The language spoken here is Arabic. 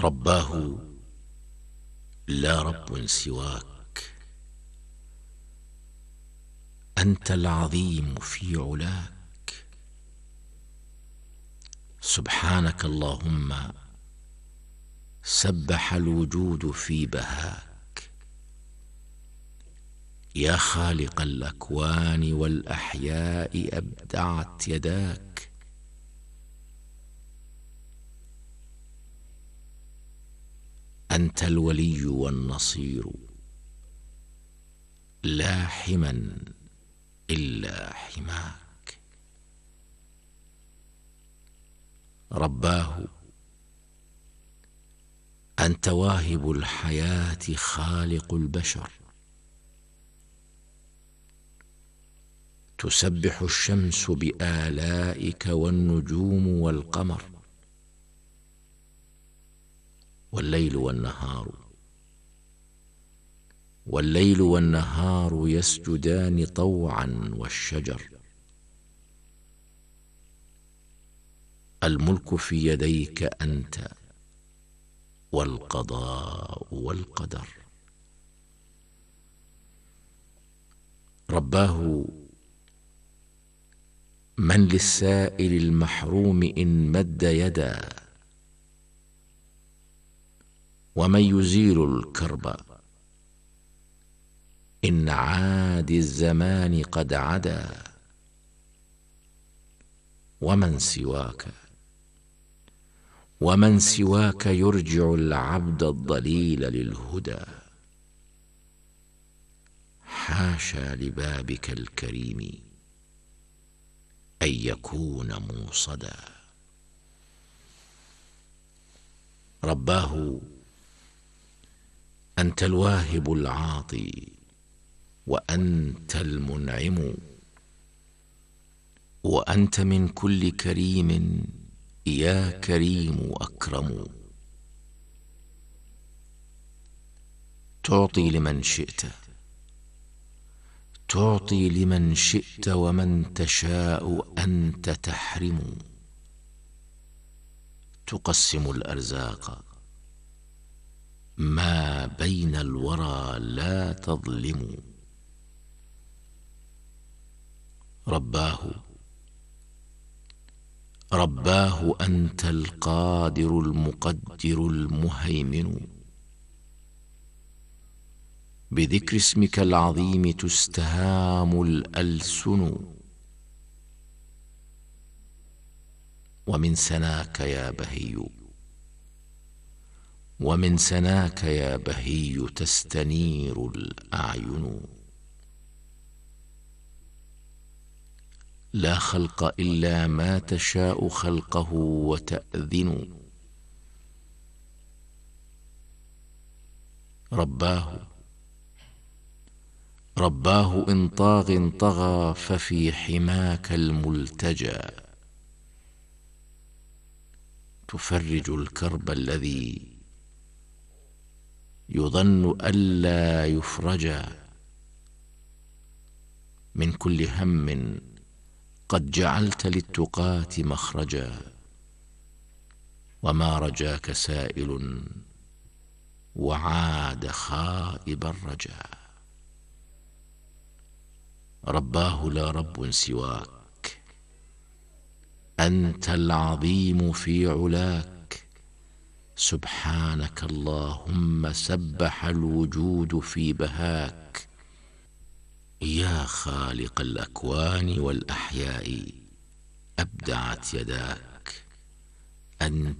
رباه لا رب سواك، أنت العظيم في علاك. سبحانك اللهم سبح الوجود في بهاك. يا خالق الأكوان والأحياء أبدعت يداك. أنت الولي والنصير، لا حما إلا حماك. رباه أنت واهب الحياة خالق البشر. تسبح الشمس بآلائك والنجوم والقمر، والليل والنهار يسجدان طوعا والشجر. الملك في يديك أنت، والقضاء والقدر. رباه من للسائل المحروم إن مد يدا، ومن يزيل الكرب إن عادي الزمان قد عدا. ومن سواك يرجع العبد الضليل للهدى. حاشا لبابك الكريم أن يكون موصدا. رباه أنت الواهب العاطي، وأنت المنعم، وأنت من كل كريم يا كريم أكرم. تعطي لمن شئت ومن تشاء أنت تحرم. تقسم الأرزاق ما بين الورى لا تظلم. رباه أنت القادر المقدر المهيمن. بذكر اسمك العظيم تستهام الألسن. ومن سناك يا بهي تستنير الأعين. لا خلق إلا ما تشاء خلقه وتأذن. رباه إن طاغ طغى ففي حماك الملتجى. تفرج الكرب الذي يظن ألا يفرجا. من كل هم قد جعلت للتقاة مخرجا. وما رجاك سائل وعاد خائب الرجا. رباه لا رب سواك، أنت العظيم في علاك. سبحانك اللهم سبح الوجود في بهاك. يا خالق الأكوان والأحياء أبدعت يداك. أنت